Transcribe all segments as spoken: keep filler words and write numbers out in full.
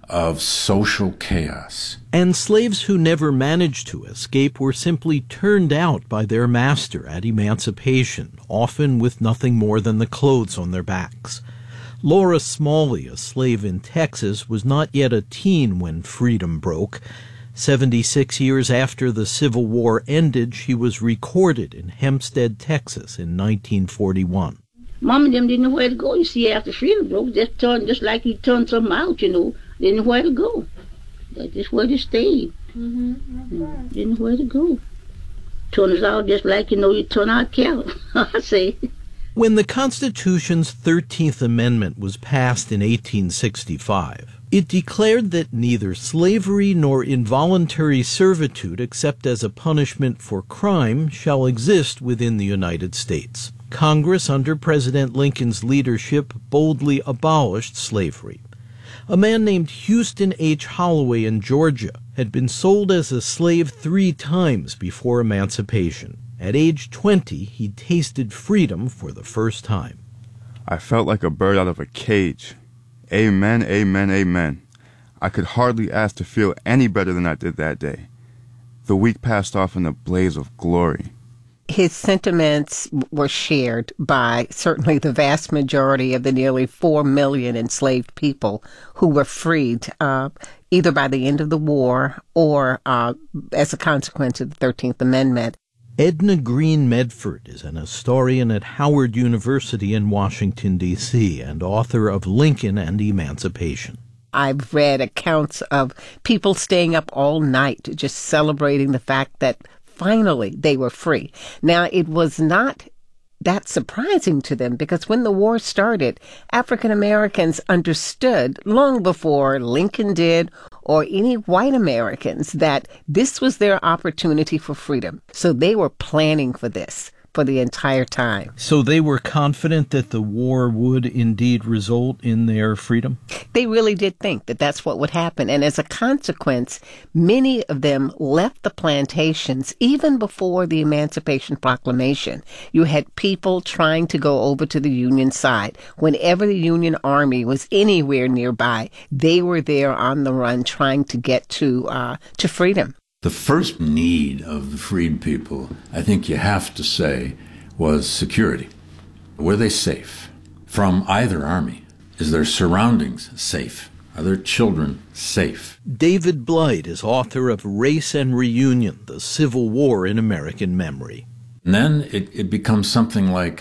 of social chaos. And slaves who never managed to escape were simply turned out by their master at emancipation, often with nothing more than the clothes on their backs. Laura Smalley, a slave in Texas, was not yet a teen when freedom broke. Seventy-six years after the Civil War ended, she was recorded in Hempstead, Texas in nineteen forty-one. Mom and them didn't know where to go, you see, after freedom broke. Just turned, just like you turned something out, you know. Didn't know where to go. That's just where they stayed. Mm-hmm. That's right. Didn't know where to go. Turned us out just like, you know, you turn out cattle, I say. When the Constitution's thirteenth Amendment was passed in eighteen sixty-five, it declared that neither slavery nor involuntary servitude, except as a punishment for crime, shall exist within the United States. Congress, under President Lincoln's leadership, boldly abolished slavery. A man named Houston H. Holloway in Georgia had been sold as a slave three times before emancipation. At age twenty, he tasted freedom for the first time. I felt like a bird out of a cage. Amen, amen, amen. I could hardly ask to feel any better than I did that day. The week passed off in a blaze of glory. His sentiments were shared by certainly the vast majority of the nearly four million enslaved people who were freed uh, either by the end of the war or uh, as a consequence of the thirteenth Amendment. Edna Green Medford is an historian at Howard University in Washington, D C, and author of Lincoln and Emancipation. I've read accounts of people staying up all night just celebrating the fact that finally they were free. Now, it was not that surprising to them because when the war started, African Americans understood long before Lincoln did or any white Americans that this was their opportunity for freedom. So they were planning for this for the entire time. So they were confident that the war would indeed result in their freedom? They really did think that that's what would happen. And as a consequence, many of them left the plantations even before the Emancipation Proclamation. You had people trying to go over to the Union side. Whenever the Union Army was anywhere nearby, they were there on the run trying to get to uh, to freedom. The first need of the freed people, I think you have to say, was security. Were they safe from either army? Is their surroundings safe? Are their children safe? David Blight is author of Race and Reunion, The Civil War in American Memory. And then it, it becomes something like,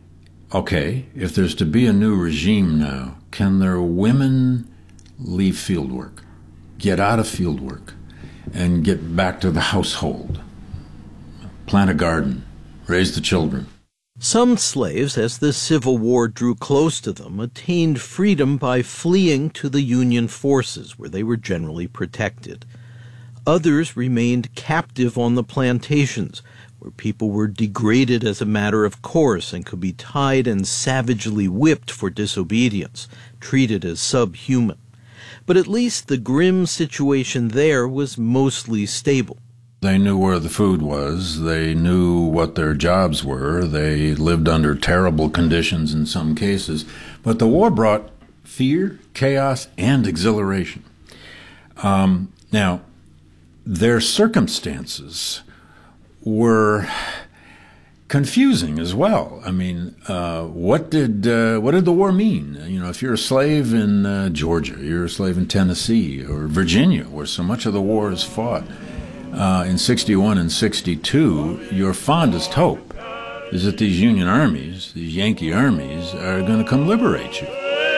okay, if there's to be a new regime now, can their women leave field work, get out of field work, and get back to the household, plant a garden, raise the children? Some slaves, as the Civil War drew close to them, attained freedom by fleeing to the Union forces, where they were generally protected. Others remained captive on the plantations, where people were degraded as a matter of course and could be tied and savagely whipped for disobedience, treated as subhuman. But at least the grim situation there was mostly stable. They knew where the food was. They knew what their jobs were. They lived under terrible conditions in some cases. But the war brought fear, chaos, and exhilaration. Um, now, their circumstances were confusing as well. I mean, uh, what did uh, what did the war mean? You know, if you're a slave in uh, Georgia, you're a slave in Tennessee or Virginia, where so much of the war is fought, uh, in sixty-one and sixty-two, your fondest hope is that these Union armies, these Yankee armies, are going to come liberate you.